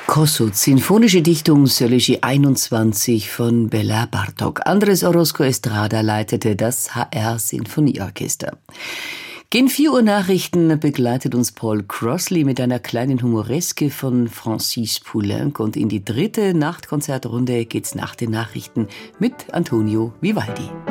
Kossuth, sinfonische Dichtung Sölegi 21 von Bela Bartok. Andres Orozco Estrada leitete das HR Sinfonieorchester. Gegen 4 Uhr Nachrichten begleitet uns Paul Crossley mit einer kleinen Humoreske von Francis Poulenc. Und in die dritte Nachtkonzertrunde geht's nach den Nachrichten mit Antonio Vivaldi.